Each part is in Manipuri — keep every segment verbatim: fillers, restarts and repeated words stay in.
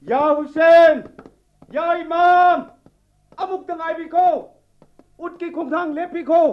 या हुसैन, या इमाम, अमुक तंगाई भी को, उठ की खुंगथांग ले भी को।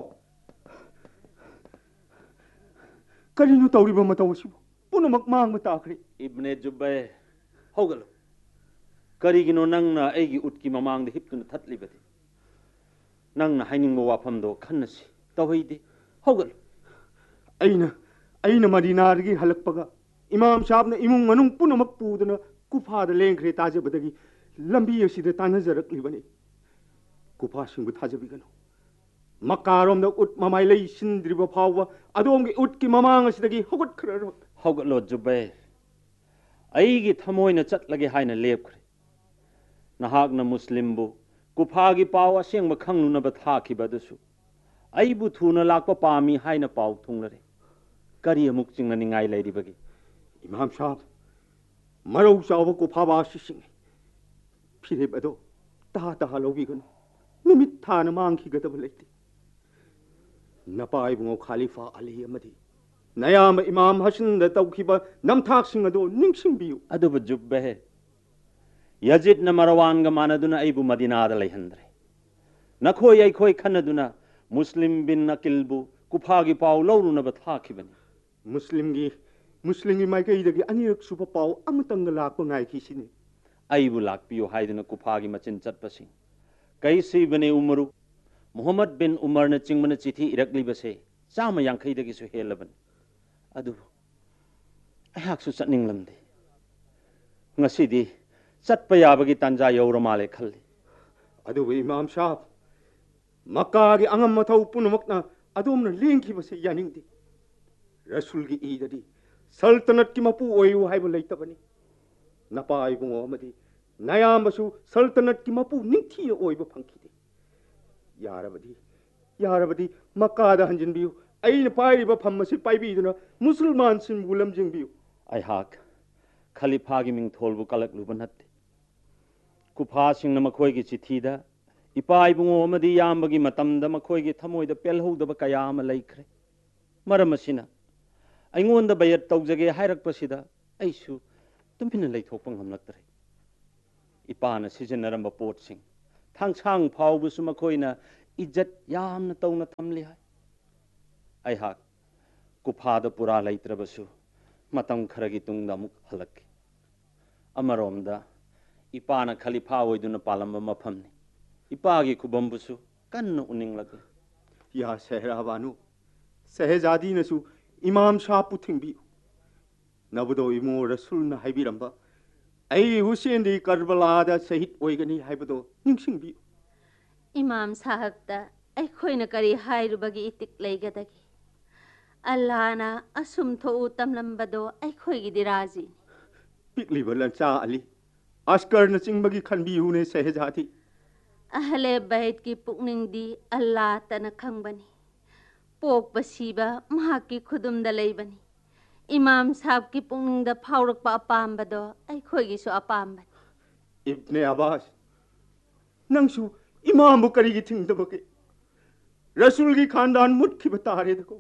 करीनु तौरी बम मतौ सिबु, पुनमक मांग मताखरी। इब्ने जुब्बे, होगलो। करीगिनो नंगना एगी उठ की ममांग दे हिप्तुन थतली बदे। नंगना हाइनिंग मो वाफम दो खन्नसी, तवहीदे, होगलो। अइना, अइना मदीनारगी हलक पगा, इमाम साहब ने इमुंग मनुंग पुनमक पूदना कुफाद लेंखरे ताजे बदगी, लंबी यसीदे ताना जरक लिबने। कुफा सिंगु ताजे बिगनो। मकारोम द उठ ममाई लई सिंद्रिबा फाववा, अदोंगी उठ की ममांग असिदगी होगत खररो। होगलो जुब्बे, अईगी थमोइना चटलगे हाइना लेपखरे। नहागना मुस्लिमबु, कुफागी पाव असेंग खंगनुना बथाखी बदसु। अईबु थूना लाकपा पामी हाइना पाव थुंगलरे। करी अमुक चिंगना निंगाई लैरी बगी। इमाम साहब, मरौ चाव कुफाबा सिसिंग। फिरे बदो, ता ता लोगी गनो। निमित थान मांग की गदब लेती। नपाई बुंगो खालिफा अली अमदी। नयाम इमाम हसन द तौखिबा नमथाक सिंग अदो निंगसिंग बियु। अदुब जुब्बे है। यजिद न मरवान ग मानदुना अईबु मदीनाद लैहंद्रे। नखोय अईखोय खन्नदुना मुस्लिम बिन नकिलबु कुफागी पाव लौरुना बथाखी बनी। मुस्लिम गी मुस्लिम गी माइकईदगी अनिरक सुबा पाव अमतंग लाकपा गायकी सिने। अईबु लाकपियो हाइदुना कुफागी मचिन चटपसिंग। कैसी बने उमरु मोहम्मद बिन उमर ने चिंगमन चिठी इरकली बसे चाम यांखईदगी सु हेलबन। अदु अयाकसु चटनिंगलमदे। ngasi चटप याबगी तंजा यौर माले खल्ली। अदु इमाम साहब, मक्का की अंगम मथौ पुनमकना अदोमना लेंखी बसे यानिंगदे। रसूल की ईददी सल्तनत की मपू ओयु हाइब लैतबनी। नपाई बुंगो अमदी नयामसु सल्तनत की मपू निंथी ओयब फंखीदे। यारबदी यारबदी मक्कादा हंजिनबियु। अइन पाइरिबा फम्मसि पाइबीदुना मुसलमान सिंबु लमजिंगबियु। अयहाक खलीफागी मिंग थोलबु कलकलुब नत्ते। कुफा सिंग मखोयगी चिठीदा इपा इबुंगो अमदी यामबगी मतमदा मखोयगी थमोयदा पेलहौदबा कया अमा लैखरे। मरम असिना अइंगोंदा बयत तौजगे हाइरकपसिदा अइसु तुमिना लैथोकपा ngamlaktre। इपाना सिजनरंबा पोटसिंग थांगसांग फावबुसु मखोयना इज्जत यामना तौना थमली हाय। अयहाक कुफादा पुरा लैत्रबसु मतम खरगी तुंगदा मुक हलक्की। अमरोमदा इपाना खलीफा ओइदुना पालंबा मफमनी। इपागी खुबंबुसु कन्न उनिंगलक। या सहराबानु, सहजादी नसु इमाम शाह पुथिंगबियु। नबदो इमो रसूल न हाइबिरंबा अई हुसैन दी करबलादा शहीद ओइगनी हाइबदो निंगसिंगबियु। इमाम साहबता अखोइना करी हाइरुबगी इतिक लैगदगी। अल्लाहना असुम थोउ तमलंबदो अखोइगी दिराजी। पिकली बलंचा अली अस्कर न चिंगबगी खनबियु ने सहजादी। अहले बैत की पुकनिंगदी अल्लाह तना खंगबनी। पोक बसीबा महाकी खुदुमदा लैबनी। इमाम साहब की पुकनिंगदा फावरकपा अपामबदो अखोइगिसु अपामबनी। इब्ने अब्बास, नंगसु इमाम बुकरीगी थिंगदबके रसूल की खानदान मुट्ठी बतारे दको।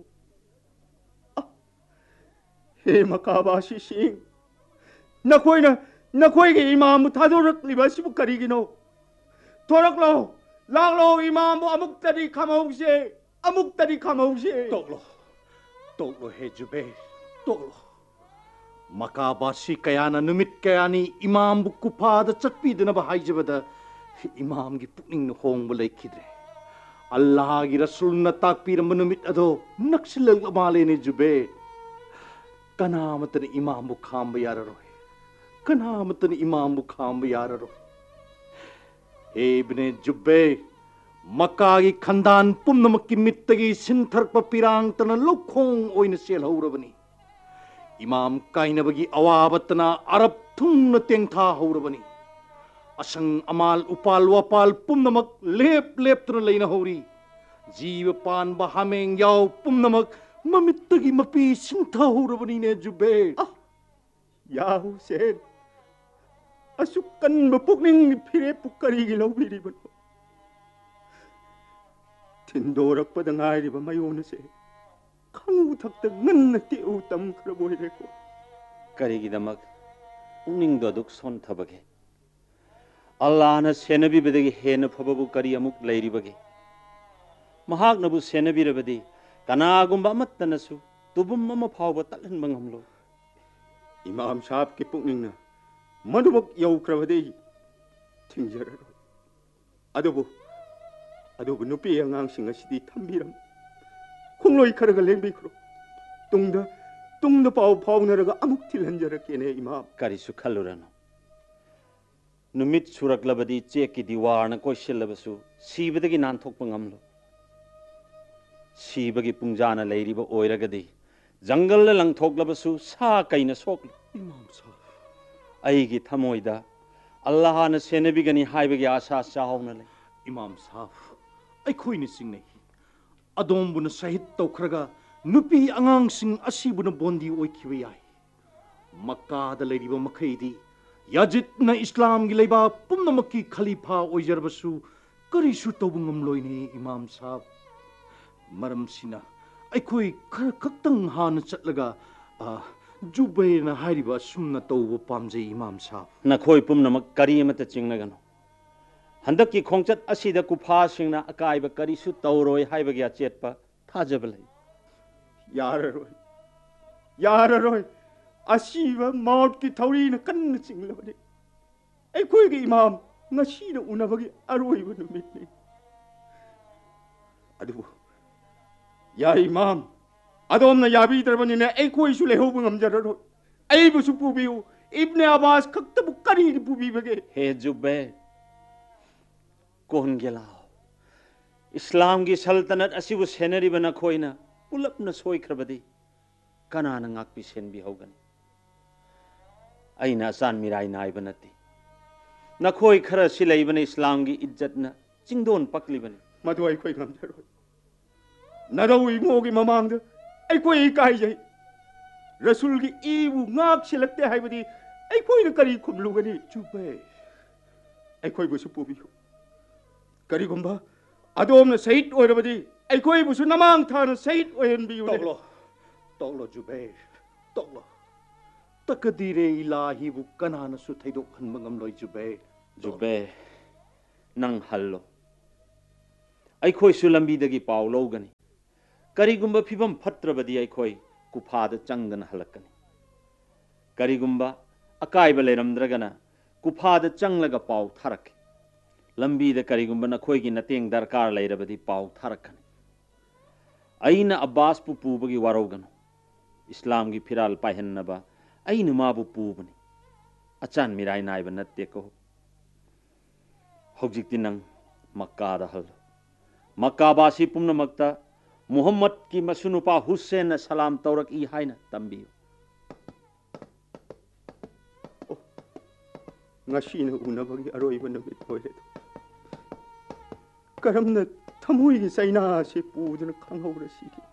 हे मकाबाशी सिंह, नखोइना नखोइगी इमाम थादोरकलिबा सिबु करीगिनो। थोरकलो लागलो इमाम अमुक तरी खमौसे अमुक तरी खमौसे। तोगलो तोगलो हे जुबैर तोगलो। मकाबासी कयाना नुमित कयानी इमाम कुफाद चटपीदनब हाइजबदा इमाम की पुकनिंग होंग लैखिद्रे। अल्लाह की रसूल न ताकपीरंब नुमित अदो नक्सलग मालेने जुबैर। कनामतन इमाम खांब याररोय। कनामतन इमाम खांब याररोय। हे इब्ने जुब्बे, मक्का की खंदान पुनमक की मित्तगी सिंथरप पिरांग तन लोखोंग ओइन सेल हौरबनी। इमाम काइनबगी अवाबतना अरब थुंग तेंथा हौरबनी। असंग अमाल उपाल वपाल पुनमक लेप लेप तन लेना हौरी। जीव पान बहामेंग याव पुनमक ममित्तगी मपी सिंथा हौरबनी ने जुब्बे। या हुसैन, असुकन बपुकनिंग फिरे पुकरीगी लौबिरिबनो। थिंदोरकपद ngairiba mayonase खंगु थकत ngन्न तेउ तम खरबोइरेको। करीगिदमक पुकनिंगदो दुक सोन थबगे ꯑꯜꯂꯥꯍꯅ ꯁꯦꯟꯅꯕꯤꯕꯗꯒꯤ ꯍꯦꯟꯅ ꯐꯕꯕꯨ ꯀꯔꯤ ꯑꯃꯨꯛ ꯂꯩꯔꯤꯕꯒꯦ ꯃꯍꯥꯛꯅꯕꯨ ꯁꯦꯟꯅꯕꯤꯔꯕꯗꯤ ꯀꯅꯥꯒꯨꯝꯕ ꯑꯃꯠꯇꯅꯁꯨ ꯇꯨꯕꯨꯝ ꯑꯃ ꯐꯥꯎꯕ ꯇꯠꯍꯟꯕ ꯉꯝꯂꯣꯏ ꯏꯃꯥꯝ ꯁꯥꯍꯕꯀꯤ ꯄꯨꯛꯅꯤꯡꯅ ꯃꯗꯨꯃꯛ ꯌꯧꯈ꯭ꯔꯕꯗꯤ ꯊꯤꯡꯖꯔꯔꯣꯏ ꯑꯗꯨꯕꯨ ꯑꯗꯨꯕꯨ ꯅꯨꯄꯤ ꯑꯉꯥꯡꯁꯤꯡ ꯑꯁꯤꯗꯤ ꯊꯝꯕꯤꯔꯝ ꯈꯣꯡꯂꯣꯏ ꯈꯔꯒ ꯂꯦꯡꯕꯤꯈ꯭ꯔꯣ ꯇꯨꯡꯗ ꯇꯨꯡꯗ ꯄꯥꯎ ꯐꯥꯎꯅꯔꯒ ꯑꯃꯨꯛ ꯊꯤꯜꯍꯟꯖꯔꯛꯀꯦꯅꯦ ꯏꯃꯥꯝ ꯀꯔꯤꯁꯨ ꯈꯜꯂꯨꯔꯅꯨ ꯅꯨꯃꯤꯠ ꯁꯨꯔꯛꯂꯕꯗꯤ ꯆꯦꯛꯀꯤ ꯗꯤꯋꯥꯔꯅ ꯀꯣꯏꯁꯤꯜꯂꯕꯁꯨ ꯁꯤꯕꯗꯒꯤ ꯅꯥꯟꯊꯣꯛꯄ ꯉꯝꯂꯣꯏ ꯁꯤꯕꯒꯤ ꯄꯨꯡꯖꯥꯅ ꯂꯩꯔꯤꯕ ꯑꯣꯏꯔꯒꯗꯤ ꯖꯪꯒꯜꯗ ꯂꯪꯊꯣꯛꯂꯕꯁꯨ ꯁꯥ ꯀꯩꯅ ꯁꯣꯛꯂꯣꯏ ꯏꯃꯥꯝ ꯁꯥꯍꯕ ꯑꯩꯒꯤ ꯊꯃꯣꯏꯗ ꯑꯜꯂꯥꯍꯅ ꯁꯦꯟꯅꯕꯤꯒꯅꯤ ꯍꯥꯏꯕꯒꯤ ꯑꯥꯁꯥ ꯆꯥꯎꯅ ꯂꯩ ꯏꯃꯥꯝ ꯁꯥꯍꯕ ꯑꯩꯈꯣꯏꯅ ꯆꯤꯡꯅꯩ ꯑꯗꯣꯝꯕꯨꯅ ꯁꯍꯤꯗ ꯇꯧꯈ꯭ꯔꯒ ꯅꯨꯄꯤ ꯑꯉꯥꯡꯁꯤꯡ ꯑꯁꯤꯕꯨꯅ ꯕꯣꯟꯗꯤ ꯑꯣꯏꯈꯤꯕ ꯌꯥꯏ ꯃꯛꯀꯥꯗ ꯂꯩꯔꯤꯕ ꯃꯈꯩꯗꯤ ꯌꯥꯖꯤꯗꯅ ꯏꯁꯂꯥꯝꯒꯤ ꯂꯩꯕꯥꯛ ꯄꯨꯝꯅꯃꯛꯀꯤ ꯈꯂꯤꯐꯥ ꯑꯣꯏꯖꯔꯕꯁꯨ ꯀꯔꯤꯁꯨ ꯇꯧꯕ ꯉꯝꯂꯣꯏꯅꯦ ꯏꯃꯥꯝ ꯁꯥꯍꯕ ꯃꯔꯝꯁꯤꯅ ꯑꯩꯈꯣꯏ ꯈꯔ ꯈꯛꯇꯪ ꯍꯥꯟꯅ ꯆꯠꯂꯒ ꯖꯨꯕꯩꯔꯅ ꯍꯥꯏꯔꯤꯕ ꯑꯁꯨꯝꯅ ꯇꯧꯕ ꯄꯥꯝꯖꯩ ꯏꯃꯥꯝ ꯁꯥꯍꯕ ꯅꯈꯣꯏ ꯄꯨꯝꯅꯃꯛ ꯀꯔꯤ ꯑꯃꯠꯇ ꯆꯤꯡꯅꯒꯅꯨ ꯍꯟꯗꯛꯀꯤ ꯈꯣꯡꯆꯠ ꯑꯁꯤꯗ ꯀꯨꯐꯥꯁꯤꯡꯅ ꯑꯀꯥꯏꯕ ꯀꯔꯤꯁꯨ ꯇꯧꯔꯣꯏ ꯍꯥꯏꯕꯒꯤ ꯑꯆꯦꯠꯄ ꯊꯥꯖꯕ ꯂꯩ ꯌꯥꯔꯔꯣꯏ ꯌꯥꯔꯔꯣꯏ ꯑꯁꯤꯕ ꯃौꯠꯀꯤ ꯊꯧꯔꯤꯅ ꯀꯟꯅ ꯆꯤꯡꯂꯕꯅꯤ ꯑꯩꯈꯣꯏꯒꯤ ꯏꯃꯥꯝ ꯉꯁꯤꯅ ꯎꯅꯕꯒꯤ ꯑꯔꯣꯏꯕ ꯅꯨꯃꯤꯠꯅꯤ ꯑꯗꯨꯕꯨ ꯌꯥꯏ ꯏꯃꯥꯝ ꯑꯗꯣꯝꯅ ꯌꯥꯕꯤꯗ꯭ꯔꯕꯅꯤꯅ ꯑꯩꯈꯣꯏꯁꯨ ꯂꯩꯍꯧꯕ ꯉꯝꯖꯔꯔꯣꯏ ꯑꯩꯕꯨꯁꯨ ꯄꯨꯕꯤꯌꯨ इब्ने अब्बास खक्तबु करी पुबीबगे हे जुब्बे कोन गेलाओ इस्लाम की सल्तनत असिबु सेनरिब नखोइना पुलपना सोइख्रबदी कनाना ngakpi senbi hogani aina san mirai naibा नति नखोइ खरा सिलैबने इस्लाम की इज्जतना चिंगदोन पक्लिबने मदु अइखोइ ngамजरोइ नरौ इमोगी ममांगद अइखोइ काइजै रसूल की ईबु ngak सिलक्ते हाइबदी अइखोइ न करी खुमलुगनी चुपे अइखोइ बुसु पुबियु करीगुम्बा अदोमन शहीद ओइरबदी अइखोइ बुसु नमांग थाना शहीद ओइहनबियु तोलो तोलो जुबे तोलो तकदीरे इलाही बु कनाना सु थैदोक हनब ngamloi जुबे जुबे नंग हल्लो अइखोइ सु लंबीदगी पाउ लौगनी करीगुम्बा फिबम फत्रबदी अइखोइ कुफाद चंगदन हलकनी करीगुम्बा अकाइबा लेरमद्रगना कुफाद चंगलगा पाउ थारक लंबीद करीगुम्बा नखोइगी नतेंग दरकार लेरबदी पाउ थारकनी अइना अब्बास पु पुबगी वारौगनो इस्लाम की फिराल पाइहन्नबा अइना माबु पुबनी अचान मिराइ नाइबा नत्तेको हौजिक्ति नंग मक्कादा हल मक्काबासी पुम्नमक्ता मुहम्मद की मसुनुपा हुसैन सलाम तौरक ई हाइना तंबियु ngashina unabagi aroiba numit oire karamna thamuigi saina se puduna khanghaura sigi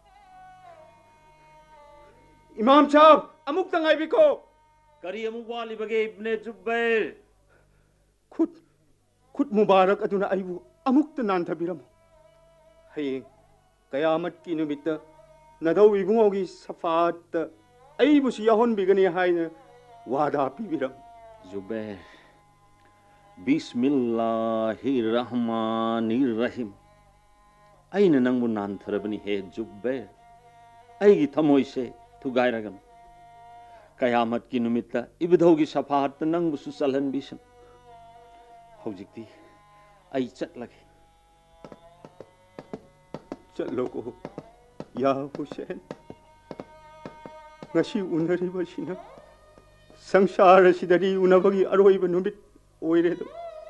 imam sahab amuk tangai biko kari amuk wali bage ibne Zubair khut khut mubarak aduna aibu amuk ta nan thabiram hay क़यामत की निमित्त नदौ इबुंगोगी सफात aibu si yahon bigani haina wada pibiram Zubair बिस्मिल्लाहिर्रहमानिर्रहीम अइना नंगबु नानथरबनी हे जुबैर अइगी थमोइ से थुगाइरगन क़यामत की निमित्त इबधौगी सफात नंगबु सु चलहन बिसन हौजिक्ति अइ चटलगे चलो को या Hussain ngasi unariba sina sangsara sidari unabagi aroiba numit oiredo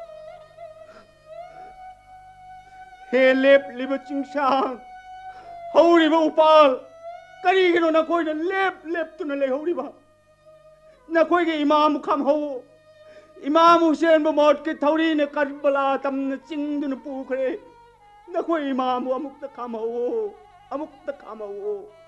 he lep liba chingsang hauriba upal karigino na koina lep lep tuna le hauriba na koige imam kham ho imam Hussein ba maut ke thauri ne Karbala tam na chingdun pu khre na koi imam amuk ta kham ho amuk ta kham ho